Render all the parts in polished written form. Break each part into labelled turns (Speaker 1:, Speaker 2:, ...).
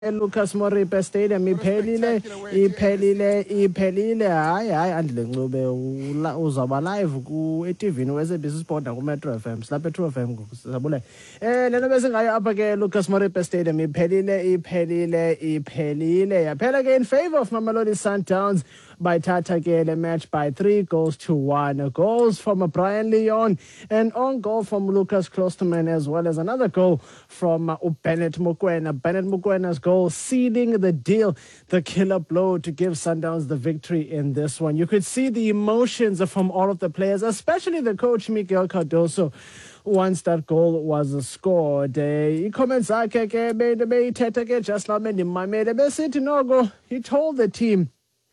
Speaker 1: Lucas Moripe Stadium iphelile hayi andile ncube uzawuba live ku-etivini we-SABC Sport naku-Metro FM silapha e-True FM ngoku sizabule lento besingayo apha ke Lucas Moripe Stadium iphelile yaphela ke in favor of Mamelodi Sundowns by Tata ke le match by 3-1. Goals from Brian Leon, an own goal from Lucas Klosterman, as well as another goal from Bennett Mokoena. Bennett Mokwena's goal sealing the deal, the killer blow to give Sundowns the victory in this one. You could see the emotions from all of the players, especially the coach Miguel Cardoso, once that goal was scored. Comments just he told the team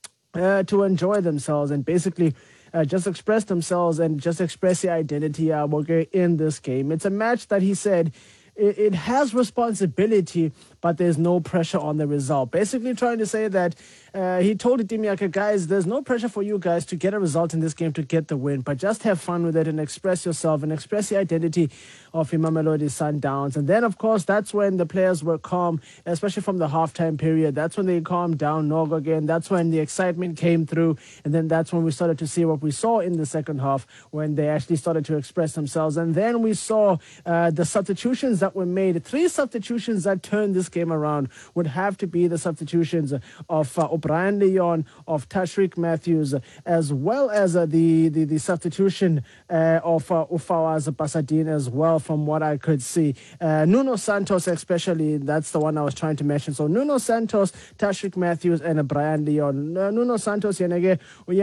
Speaker 1: to enjoy themselves and basically just express themselves and just express the identity in this game. It's a match that he said it has responsibility, but there's no pressure on the result. Basically trying to say that he told the team, guys, there's no pressure for you guys to get a result in this game to get the win, but just have fun with it and express yourself and express the identity of Mamelodi Sundowns. And then, of course, that's when the players were calm, especially from the halftime period. That's when they calmed down Nogo again. That's when the excitement came through. And then that's when we started to see what we saw in the second half, when they actually started to express themselves. And then we saw the substitutions that were made. 3 substitutions that turned this game around would have to be the substitutions of O'Brien Leon, of Tashreeq Matthews, as well as the substitution of Ufawaz Pasadena as well, from what I could see. Nuno Santos especially, that's the one I was trying to mention. So Nuno Santos, Tashreeq Matthews, and Brian Leon. Nuno Santos, during the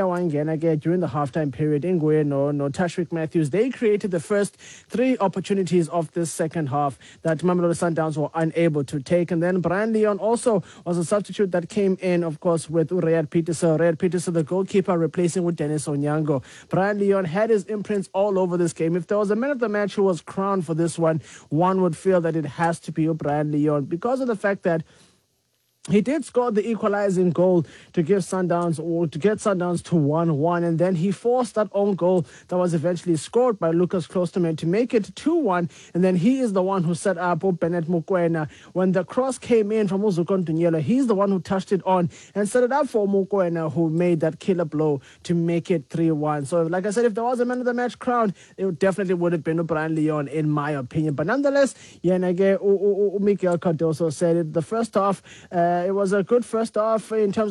Speaker 1: halftime period, no Tashreeq Matthews, they created the first 3 opportunities of this second half that Mamelodi Sundowns were unable to take. And then Brian Leon also was a substitute that came in, of course, with Riyad Peterson. Riyad Peterson, the goalkeeper, replacing with Dennis Onyango. Brian Leon had his imprints all over this game. If there was a man of the match who was crowned for this one would feel that it has to be Brian Leon, because of the fact that he did score the equalizing goal to give Sundowns, or to get Sundowns to 1-1, and then he forced that own goal that was eventually scored by Lucas Klosterman to make it 2-1, and then he is the one who set up Bennett Mokoena. When the cross came in from Uzukon Tunyela, he's the one who touched it on and set it up for Mokoena, who made that killer blow to make it 3-1. So, like I said, if there was a man of the match crowned, it definitely would have been Brian Leon, in my opinion. But nonetheless, Miguel Cardoso said it. The first half, it was a good first half in terms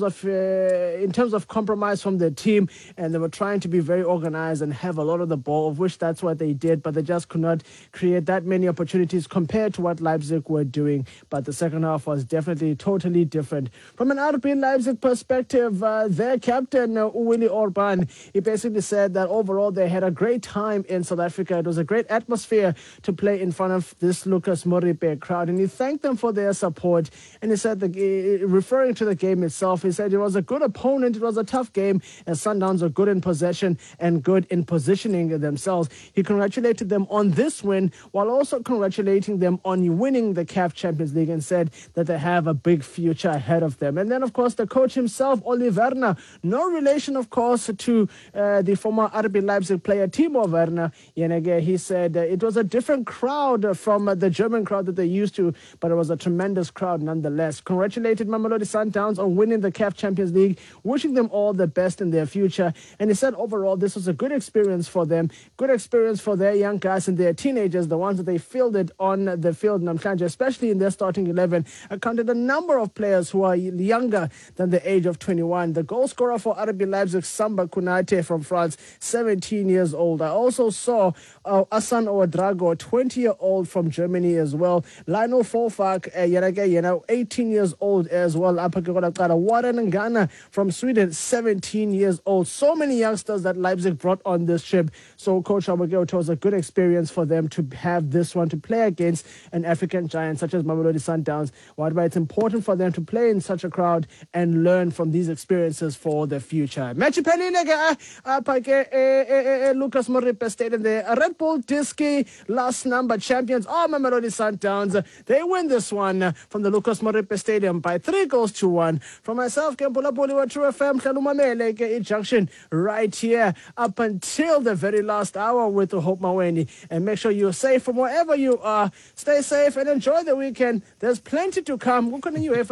Speaker 1: of compromise from the team, and they were trying to be very organized and have a lot of the ball, of which that's what they did, but they just could not create that many opportunities compared to what Leipzig were doing. But the second half was definitely totally different. From an RB Leipzig perspective, their captain, Willy Orban, he basically said that overall they had a great time in South Africa. It was a great atmosphere to play in front of this Lucas Moripe crowd, and he thanked them for their support. And he said, referring to the game itself, he said it was a good opponent, it was a tough game, as Sundowns are good in possession and good in positioning themselves. He congratulated them on this win, while also congratulating them on winning the CAF Champions League, and said that they have a big future ahead of them. And then, of course, the coach himself, Oli Werner, no relation, of course, to the former RB Leipzig player Timo Werner. He said it was a different crowd from the German crowd that they used to, but it was a tremendous crowd nonetheless. Congratulated Mamelodi Sundowns on winning the CAF Champions League, wishing them all the best in their future. And he said overall this was a good experience for them, good experience for their young guys and their teenagers, the ones that they fielded on the field, especially in their starting 11. I counted a number of players who are younger than the age of 21. The goal scorer for RB Leipzig, Samba Kunate from France, 17 years old. I also saw Hassan Ouedraogo, 20-year-old from Germany as well. Lionel Folfak, 18 years old as well. Warren Ngana from Sweden, 17 years old. So many youngsters that Leipzig brought on this trip. So Coach Amogué it was a good experience for them to have this one, to play against an African giant such as Mamelodi Sundowns. Why it's important for them to play in such a crowd and learn from these experiences for the future. Match Lucas Moripe Stadium there. Red Bull Diski, last number champions are Mamelodi Sundowns. They win this one from the Lucas Moripe Stadium Belgium by 3-1. For myself, Kembula Boliwa True FM, Mele Junction, right here up until the very last hour with Hope Maweni. And make sure you're safe from wherever you are. Stay safe and enjoy the weekend. There's plenty to come.